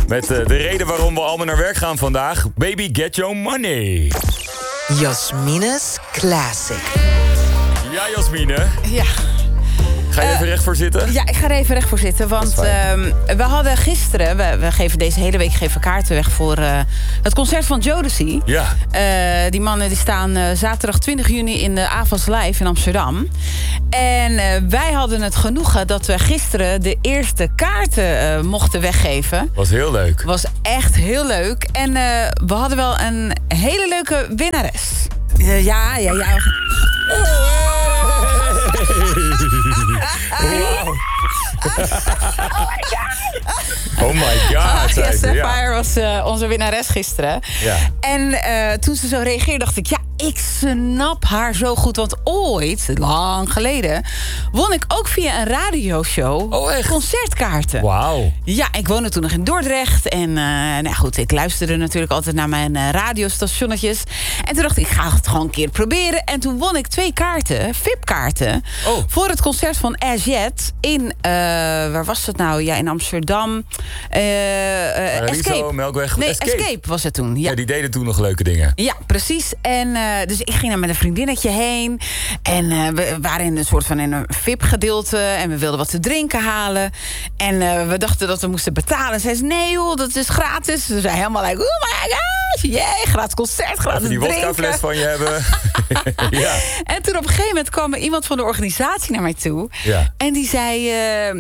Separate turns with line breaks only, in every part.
Met de reden waarom we allemaal naar werk gaan vandaag. Baby, get your money.
Jasmine's Classic.
Ja, Jasmine.
Ja.
Ga je even recht voor zitten?
Ja, ik ga er even recht voor zitten. Want we hadden gisteren... We geven deze hele week kaarten weg voor het concert van Jodeci.
Ja.
Die mannen die staan zaterdag 20 juni in de Avas Live in Amsterdam. En wij hadden het genoegen dat we gisteren de eerste kaarten mochten weggeven.
Was heel leuk.
Was echt heel leuk. En we hadden wel een hele leuke winnares. Ja.
Wow. Oh my god.
Sapphire was onze winnares gisteren.
Ja.
En toen ze zo reageerde, dacht ik... ja, ik snap haar zo goed. Want ooit, lang geleden... won ik ook via een radioshow concertkaarten.
Wauw.
Ja, ik woonde toen nog in Dordrecht. En nou goed, ik luisterde natuurlijk altijd naar mijn radiostationnetjes. En toen dacht ik ga het gewoon een keer proberen. En toen won ik 2 kaarten, VIP-kaarten... voor het concert van Azjet in... waar was het nou? Ja, in Amsterdam. Escape.
Melkweg.
Nee, Escape was het toen. Ja,
die deden toen nog leuke dingen.
Ja, precies. En dus ik ging daar met een vriendinnetje heen. En we waren in een soort van een VIP-gedeelte. En we wilden wat te drinken halen. En we dachten dat we moesten betalen. En zei ze, nee joh, dat is gratis. Ze zei helemaal like, oh my gosh, yeah, gratis concert, gratis
even die
drinken.
wodkafles van je hebben. Ja.
En toen op een gegeven moment kwam er iemand van de organisatie naar mij toe.
Ja.
En die zei,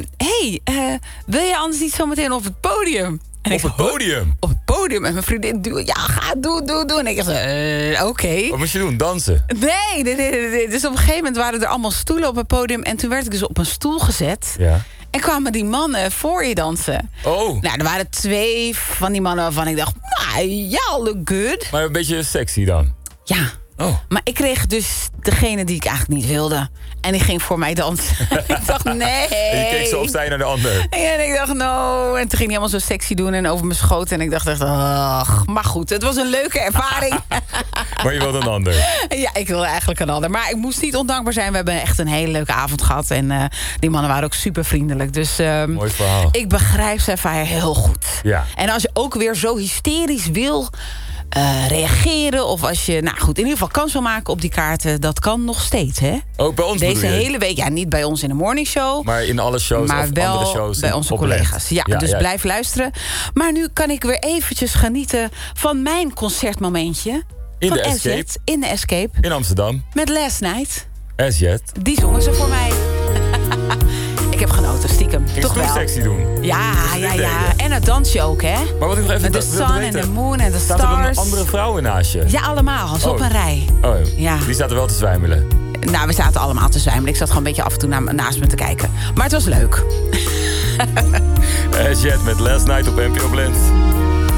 wil je anders niet zo meteen op het podium? En
op het podium?
Op het podium. En mijn vriendin, doe. En ik zei, oké.
Wat moest je doen? Dansen?
Nee. Dus op een gegeven moment waren er allemaal stoelen op het podium. En toen werd ik dus op een stoel gezet. Ja. En kwamen die mannen voor je dansen.
Oh.
Nou, er waren 2 van die mannen waarvan ik dacht... y'all look good.
Maar een beetje sexy dan?
Ja.
Oh.
Maar ik kreeg dus degene die ik eigenlijk niet wilde. En die ging voor mij dansen. Ik dacht, nee.
En je keek zo opzij naar de ander.
En ik dacht, no. En toen ging hij helemaal zo sexy doen en over mijn schoot. En ik dacht echt, ach. Maar goed, het was een leuke ervaring.
Maar je wilde een ander?
Ja, ik wilde eigenlijk een ander. Maar ik moest niet ondankbaar zijn. We hebben echt een hele leuke avond gehad. En die mannen waren ook super vriendelijk. Dus
mooi verhaal.
Ik begrijp Sapphire heel goed.
Ja.
En als je ook weer zo hysterisch wil... reageren of als je, nou goed, in ieder geval kans wil maken op die kaarten, dat kan nog steeds, hè?
Ook bij ons
deze hele week, ja, niet bij ons in de morningshow,
maar in alle shows,
maar
of
wel
andere shows
bij onze collega's. Ja, dus blijf luisteren. Maar nu kan ik weer eventjes genieten van mijn concertmomentje
in
van
de Escape.
Azjet, in de Escape
in Amsterdam
met Last Night.
Azjet.
Die zongen ze voor mij. Ik heb genoten, stiekem.
Ging
toch wel
sexy doen.
Ja. En het dansje ook, hè?
Maar wat ik nog even
de sun en de moon en de stars.
Zaten er nog andere vrouwen naast je?
Ja, allemaal. Zo op een rij.
Oh,
ja.
Die zaten wel te zwijmelen.
Nou, we zaten allemaal te zwijmelen. Ik zat gewoon een beetje af en toe naast me te kijken. Maar het was leuk.
Azjet met Last Night op NPO Blend.